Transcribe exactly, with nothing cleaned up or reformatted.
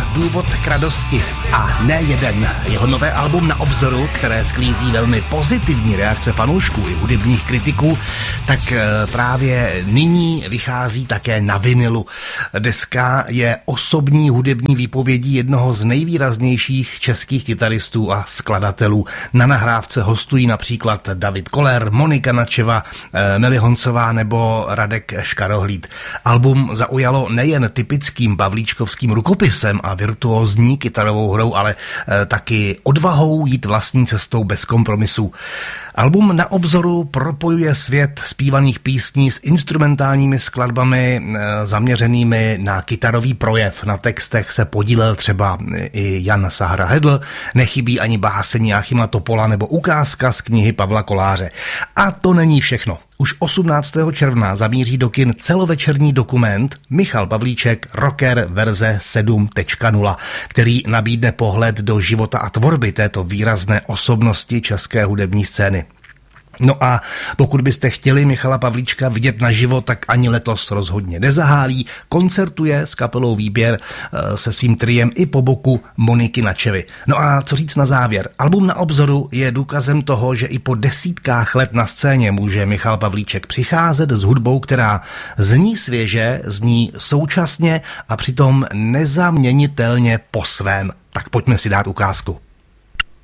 důvod k radosti a ne jeden. Jeho nové album Na obzoru, které sklízí velmi pozitivní reakce fanoušků i hudebních kritiků, tak právě nyní vychází také na vinilu. Deska je osobní hudební výpovědí jednoho z nejvýraznějších českých kytaristů a skladatelů. Na nahrávce hostují například David Koller, Monika Načeva, Meli Honcová nebo Radek Škarohlíd. Album zaujalo nejen typickým pavlíčkovským rukopisem a virtuózní kytarovou hrou, ale e, taky odvahou jít vlastní cestou bez kompromisů. Album Na obzoru propojuje svět zpívaných písní s instrumentálními skladbami e, zaměřenými na kytarový projev. Na textech se podílel třeba i Jan Sahra Hedl, nechybí ani báseň Jáchyma Topola nebo ukázka z knihy Pavla Koláře. A to není všechno. Už osmnáctého června zamíří do kin celovečerní dokument Michal Pavlíček Rocker verze sedm tečka nula, který nabídne pohled do života a tvorby této výrazné osobnosti české hudební scény. No a pokud byste chtěli Michala Pavlíčka vidět naživo, tak ani letos rozhodně nezahálí. Koncertuje s kapelou Výběr se svým triem i po boku Moniky Načevy. No a co říct na závěr? Album Na obzoru je důkazem toho, že i po desítkách let na scéně může Michal Pavlíček přicházet s hudbou, která zní svěže, zní současně a přitom nezaměnitelně po svém. Tak pojďme si dát ukázku.